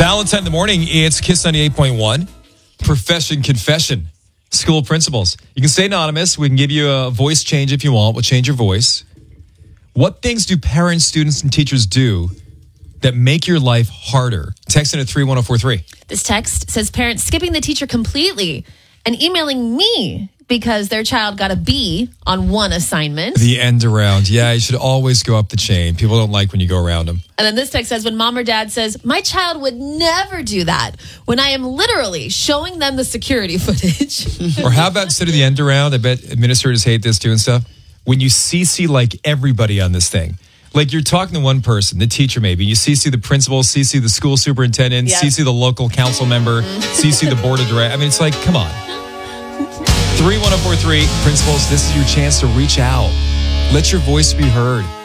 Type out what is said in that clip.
Valentine in the morning, it's Kiss 98.1. Profession Confession. School principals. You can stay anonymous. We can give you a voice change if you want. We'll change your voice. What things do parents, students, and teachers do that make your life harder? Text in at 31043. This text says parents skipping the teacher completely and emailing me because their child got a B on one assignment. The end around. Yeah, you should always go up the chain. People don't like when you go around them. And then this text says when mom or dad says, my child would never do that when I am literally showing them the security footage. Or how about instead of the end around, I bet administrators hate this too and stuff, when you CC like everybody on this thing. Like you're talking to one person, the teacher maybe, you CC the principal, CC the school superintendent, Yep. CC the local council member, CC the board of directors. I mean, it's like, come on. 31043, principals, this is your chance to reach out. Let your voice be heard.